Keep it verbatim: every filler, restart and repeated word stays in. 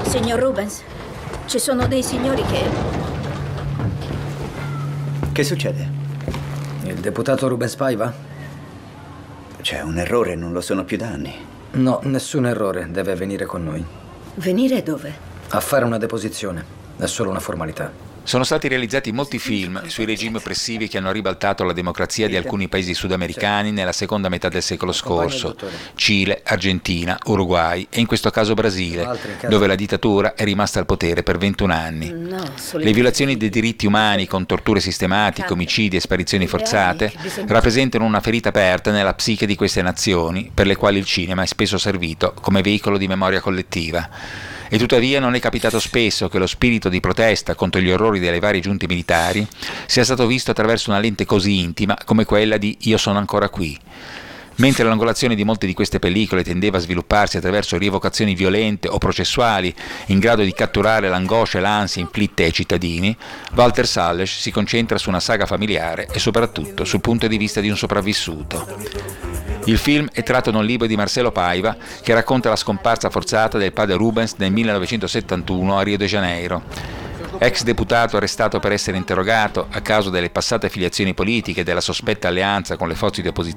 Signor Rubens, ci sono dei signori che... Che succede? Il deputato Rubens Paiva? C'è un errore, non lo sono più da anni. No, nessun errore, deve venire con noi. Venire dove? A fare una deposizione, è solo una formalità. Sono stati realizzati molti film sui regimi oppressivi che hanno ribaltato la democrazia di alcuni paesi sudamericani nella seconda metà del secolo scorso: Cile, Argentina, Uruguay e in questo caso Brasile, dove la dittatura è rimasta al potere per ventuno anni. Le violazioni dei diritti umani con torture sistematiche, omicidi e sparizioni forzate rappresentano una ferita aperta nella psiche di queste nazioni, per le quali il cinema è spesso servito come veicolo di memoria collettiva. E tuttavia non è capitato spesso che lo spirito di protesta contro gli orrori delle varie giunte militari sia stato visto attraverso una lente così intima come quella di Io sono ancora qui. Mentre l'angolazione di molte di queste pellicole tendeva a svilupparsi attraverso rievocazioni violente o processuali in grado di catturare l'angoscia e l'ansia inflitte ai cittadini, Walter Salles si concentra su una saga familiare e soprattutto sul punto di vista di un sopravvissuto. Il film è tratto da un libro di Marcelo Paiva che racconta la scomparsa forzata del padre Rubens nel millenovecentosettantuno a Rio de Janeiro. Ex deputato arrestato per essere interrogato a causa delle passate affiliazioni politiche e della sospetta alleanza con le forze di opposizione